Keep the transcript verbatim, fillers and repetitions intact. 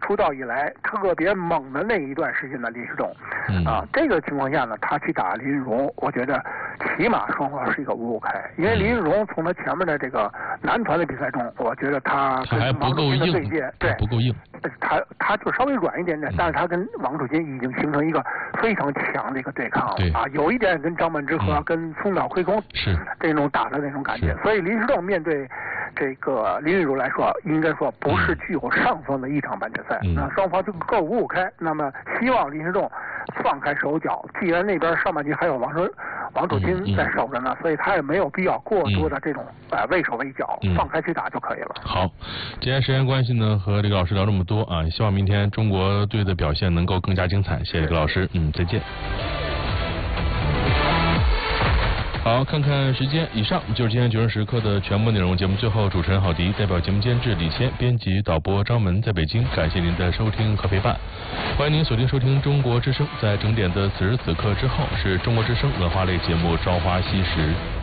出道以来特别猛的那一段时间的林世忠。 嗯、 啊，这个情况下呢，他去打林世荣，我觉得起码双方是一个五五开，因为林世荣从他前面的这个男团的比赛中，我觉得他他还不够硬， 对， 不够硬， 他他就稍微软一点点，但是他跟王楚钦已经形成一个非常强的一个对抗了啊，有一点跟张本智和、嗯、跟松岛圭空是这种打的那种感觉，所以林世忠面对这个林昱儒来说，应该说不是具有上风的一场半决赛， 嗯、 那双方就各五五开。那么希望林世忠放开手脚，既然那边上半局还有王守王楚钦在守着呢， 嗯嗯、 所以他也没有必要过多的这种呃畏手畏脚， 嗯、 放开去打就可以了。 好，今天时间关系呢，和这个老师聊这么多啊，希望明天中国队的表现能够更加精彩。谢谢这个老师，嗯，再见。好，看看时间，以上就是今天九点时刻的全部内容。节目最后，主持人郝迪代表节目监制李谦、编辑导播张文在北京，感谢您的收听和陪伴。欢迎您锁定收听中国之声，在整点的此时此刻之后，是中国之声文化类节目《朝花夕拾》。